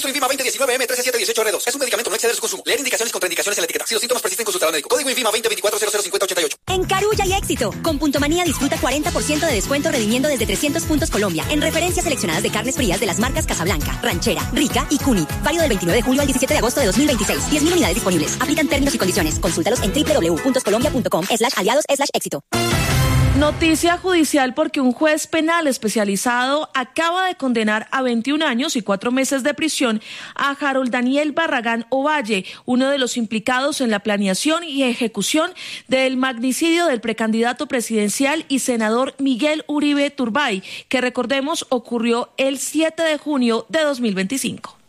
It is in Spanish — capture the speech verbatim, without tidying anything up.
Aviso INVIMA veinte diecinueve M trece siete dieciocho R dos. Es un medicamento, no exceder su consumo. Leer indicaciones y contraindicaciones en la etiqueta. Si los síntomas persisten, consultar al médico. Código INVIMA veinte veinticuatro cero cero cincuenta ochenta y ocho. En Carulla y éxito. Con Puntomanía disfruta cuarenta por ciento de descuento redimiendo desde trescientos puntos Colombia en referencias seleccionadas de carnes frías de las marcas Casablanca, Ranchera, Rica y Cuni. Válido del veintinueve de julio al diecisiete de agosto de dos mil veintiséis. diez mil unidades disponibles. Aplican términos y condiciones. Consúltalos en doble u doble u doble u punto colombia punto com slash aliados slash éxito. Noticia judicial porque un juez penal especializado acaba de condenar a veintiún años y cuatro meses de prisión a Harold Daniel Barragán Ovalle, uno de los implicados en la planeación y ejecución del magnicidio del precandidato presidencial y senador Miguel Uribe Turbay, que recordemos ocurrió el siete de junio de dos mil veinticinco.